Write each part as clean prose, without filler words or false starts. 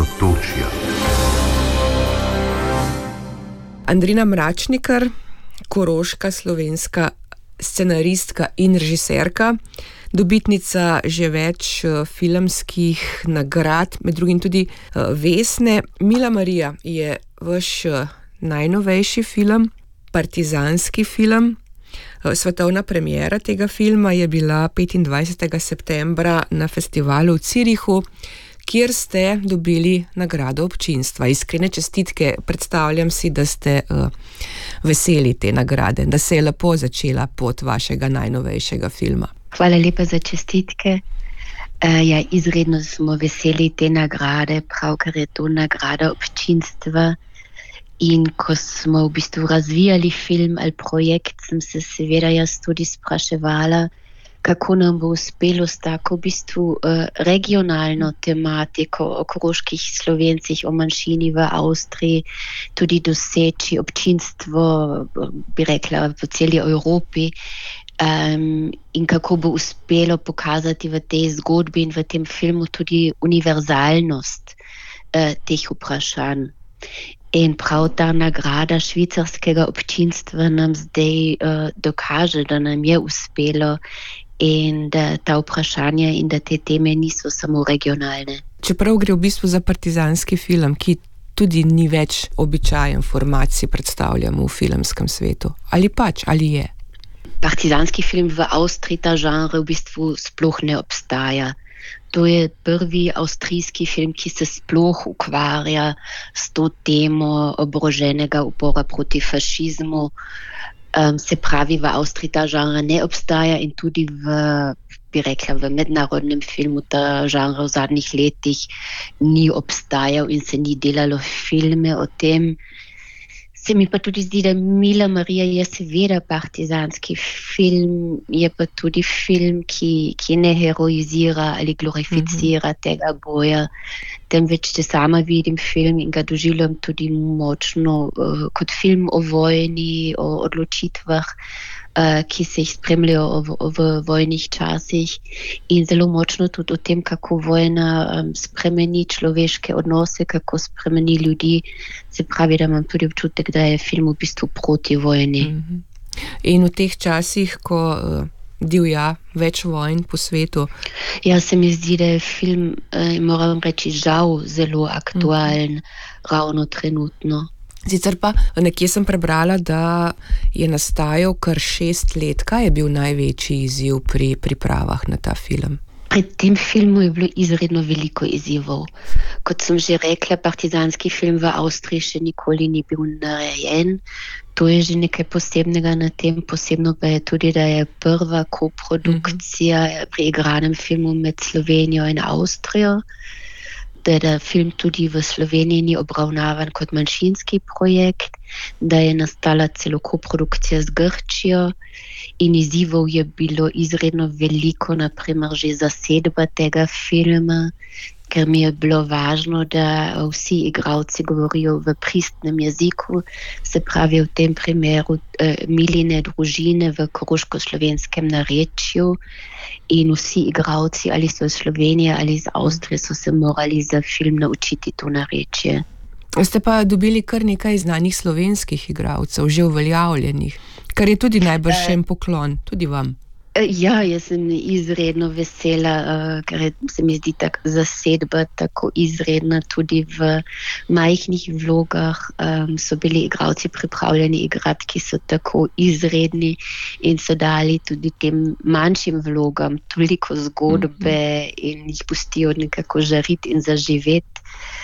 sotočja. Andrina Mračnikar, koroška slovenska scenaristka in režiserka, dobitnica že več filmskih nagrad, med drugim tudi Vesne. Mila Marija je vaš najnovejši film, partizanski film. Svetovna premiera tega filma je bila 25. septembra na festivalu v Zürichu, kjer ste dobili nagrado občinstva. Iskrene čestitke, predstavljam si, da ste veseli te nagrade, da se je lepo začela pot vašega najnovejšega filma. Hvala lepa za čestitke. Izredno smo veseli te nagrade, pravkar je to nagrada občinstva. In ko smo v bistvu razvijali film ali projekt, sem se seveda jaz tudi spraševala, kako nam bo uspelo s tako v bistvu regionalno tematiko o koroških Slovencih, o manjšini v Avstriji, tudi doseči občinstvo, bi rekla, po celi Evropi, in kako bo uspelo pokazati v tej zgodbi in v tem filmu tudi univerzalnost teh vprašanj. In prav ta nagrada švicarskega občinstva nam zdaj dokaže, da nam je uspelo in da ta vprašanja in da te teme niso samo regionalne. Čeprav gre v bistvu za partizanski film, ki tudi ni več običajen format, si predstavljamo v filmskem svetu. Ali je? Partizanski film v Avstriji, ta žanr v bistvu sploh ne obstaja. To je prvi avstrijski film, ki se sploh ukvarja s to temo oboroženega upora proti fašizmu. Se pravi, v Avstriji ta žanr ne obstaja in tudi v mednarodnem filmu ta žanr v zadnjih letih ni obstajal in se ni delalo filme o tem. Se mi pa tudi zdi, da Mila Marija je seveda partizanski film, je pa tudi film, ki ne heroizira ali glorificira tega boja, temveč te sama vidim film in ga doživljam tudi močno kot film o vojni, o odločitvah, ki se jih spremljajo v vojnih časih in zelo močno tudi o tem, kako vojna spremeni človeške odnose, kako spremeni ljudi. Se pravi, da imam tudi občutek, da je film v bistvu proti vojni. In v teh časih, ko divja več vojn po svetu? Ja, se mi zdi, da je film, moram reči, žal zelo aktualen, ravno trenutno. Sicer pa nekje sem prebrala, da je nastajal kar 6 let. Kaj je bil največji izziv pri pripravah na ta film? Pri tem filmu je bilo izredno veliko izzivov. Kot sem že rekla, partizanski film v Avstriji še nikoli ni bil narejen. To je že nekaj posebnega na tem, posebno pa je tudi, da je prva koprodukcija pri igranem filmu med Slovenijo in Avstrijo. Da film tudi v Sloveniji ni obravnavan kot manjšinski projekt, da je nastala celo koprodukcija z Grčijo in izzivov je bilo izredno veliko, naprimer že zasedba tega filma, ker mi je bilo važno, da vsi igralci govorijo v pristnem jeziku, se pravi v tem primeru Miline družine v koroško-slovenskem narečju. In vsi igralci, ali so iz Slovenije ali iz Avstrije, so se morali za film naučiti to narečje. Ste pa dobili kar nekaj znanih slovenskih igralcev, že uveljavljenih, kar je tudi najbrž en poklon, tudi vam. Ja, jaz sem izredno vesela, ker se mi zdi tak zasedba tako izredna, tudi v majhnih vlogah so bili igralci pripravljeni igrati, ki so tako izredni in so dali tudi tem manjšim vlogam toliko zgodbe in jih pustijo nekako žariti in zaživeti.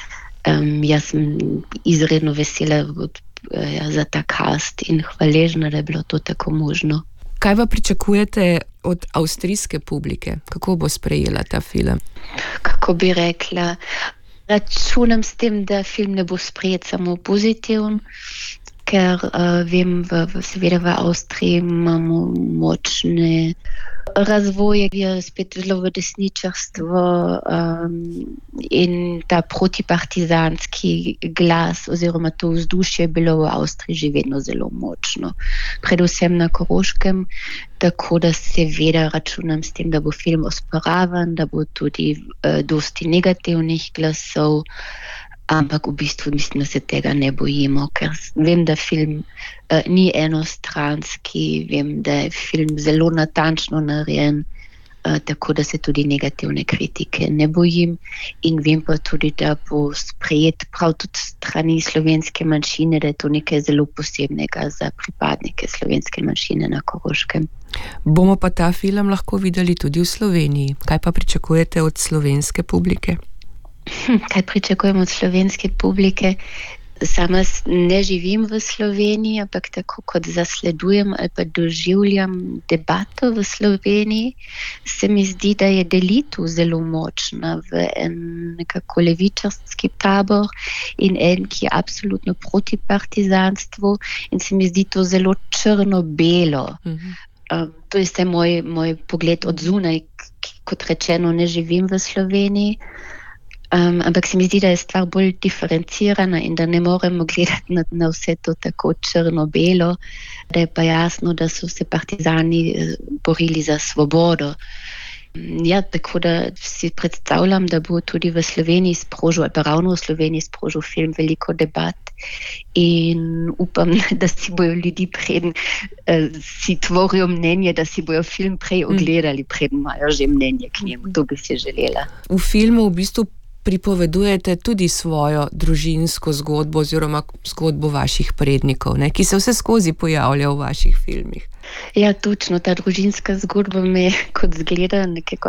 Jaz sem izredno vesela za ta cast in hvaležna, da je bilo to tako možno. Kaj pa pričakujete od avstrijske publike? Kako bo sprejela ta film? Kako bi rekla, računam s tem, da film ne bo sprejet samo pozitivno, ker vem, seveda v Avstriji imamo močne razvoje, je spet zelo v desničarstvo in ta protipartizanski glas oziroma to vzdušje je bilo v Avstriji že vedno zelo močno. Predvsem na Koroškem, tako da seveda računam s tem, da bo film osporavan, da bo tudi dosti negativnih glasov, ampak v bistvu mislim, da se tega ne bojimo, ker vem, da film ni enostranski, vem, da je film zelo natančno narejen, tako da se tudi negativne kritike ne bojim in vem pa tudi, da bo sprejet prav tudi strani slovenske manjšine, da je to nekaj zelo posebnega za pripadnike slovenske manjšine na Koroškem. Bomo pa ta film lahko videli tudi v Sloveniji. Kaj pa pričakujete od slovenske publike? Kaj pričakujem od slovenske publike? Sama ne živim v Sloveniji, ampak tako kot zasledujem ali pa doživljam debato v Sloveniji, se mi zdi, da je delitev zelo močna v en nekako levičarski tabor in en, ki je absolutno proti partizanstvu in se mi zdi to zelo črno-belo. To je vse moj pogled od zunaj, kot rečeno ne živim v Sloveniji. Ampak se mi zdi, da je stvar bolj diferencirana in da ne moremo gledati na vse to tako črno-belo, da je pa jasno, da so se partizani borili za svobodo. Ja, tako da si predstavljam, da bo tudi v Sloveniji sprožil, ali pa ravno v Sloveniji sprožil film veliko debat in upam, da si bojo ljudi preden si tvorijo mnenje, da si bojo film prej ogledali, preden imajo že mnenje k njemu. To bi si želela. V filmu v bistvu pripovedujete tudi svojo družinsko zgodbo oziroma zgodbo vaših prednikov, ne, ki se vse skozi pojavlja v vaših filmih. Ja, točno, ta družinska zgodba me kot zgleda,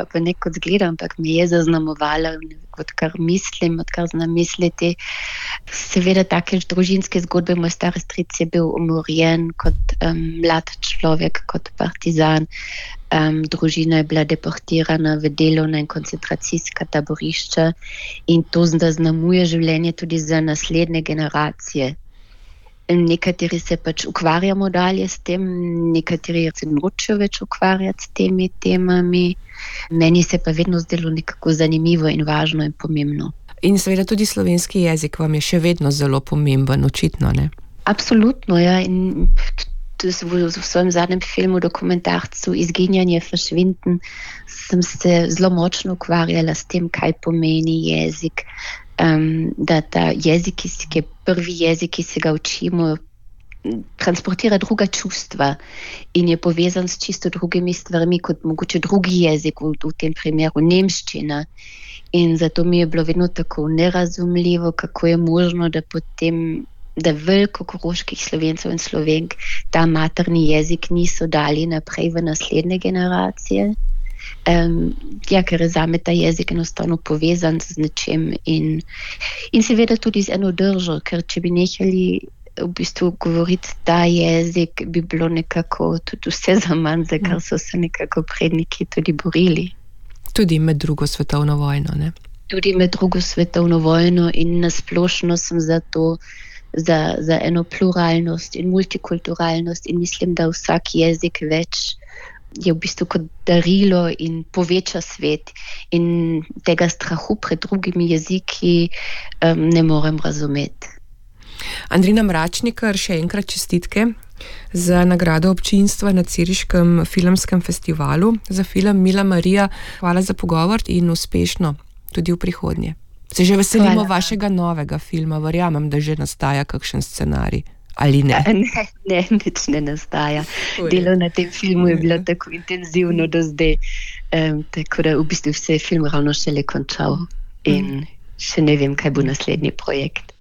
ampak me je zaznamovala, odkar mislim, odkar znam misliti. Seveda take družinske zgodbe, moj stari stric je bil umorjen kot mlad človek, kot partizan. Družina je bila deportirana v delovna in koncentracijska taborišča in to zaznamuje življenje tudi za naslednje generacije. Nekateri se pač ukvarjamo dalje s tem, nekateri se nočejo več ukvarjati s temi temami. Meni se pa vedno zdelo nekako zanimivo in važno in pomembno. In seveda tudi slovenski jezik vam je še vedno zelo pomemben, očitno, ne? Absolutno, ja. In v svojem zadnjem filmu, dokumentarcu Izginjanje, Verschwinden, sem se zelo močno ukvarjala s tem, kaj pomeni jezik. Da ta jezik, ki je prvi jezik, ki se ga učimo, transportira druga čustva in je povezan s čisto drugimi stvarmi kot mogoče drugi jezik, v tem primeru nemščina. In zato mi je bilo vedno tako nerazumljivo, kako je možno, da veliko koroških Slovencev in Slovenk ta materni jezik niso dali naprej v naslednje generacije. Ker je zame ta jezik enostavno povezan z nečem in seveda tudi z eno držo, ker če bi nehali v bistvu govoriti ta jezik, bi bilo nekako tudi vse za manj, za kar so se nekako predniki tudi borili. Tudi med drugo svetovno vojno, ne? Tudi med drugo svetovno vojno in nasplošno sem za to, za eno pluralnost in multikulturalnost in mislim, da vsak jezik več je v bistvu kot darilo in poveča svet in tega strahu pred drugimi jeziki ne morem razumeti. Andrina Mračnikar, še enkrat čestitke za nagrado občinstva na Züriškem filmskem festivalu za film Mila Marija. Hvala za pogovor in uspešno tudi v prihodnje. Se že veselimo vašega novega filma, verjamem, da že nastaja kakšen scenarij. Ali ne? Ne, nič ne nastaja. Delo na tem filmu je bilo tako intenzivno do zdaj, tako da v bistvu se je film ravno šele končal in še ne vem, kaj bo naslednji projekt.